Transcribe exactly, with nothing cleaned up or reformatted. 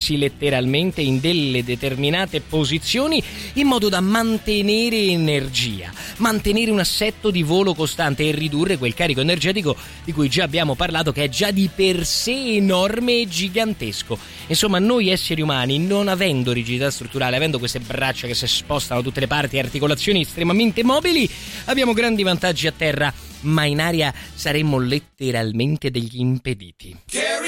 posizionarsi letteralmente in delle determinate posizioni in modo da mantenere energia, mantenere un assetto di volo costante e ridurre quel carico energetico di cui già abbiamo parlato, che è già di per sé enorme e gigantesco. Insomma, noi esseri umani, non avendo rigidità strutturale, avendo queste braccia che si spostano da tutte le parti e articolazioni estremamente mobili, abbiamo grandi vantaggi a terra, ma in aria saremmo letteralmente degli impediti.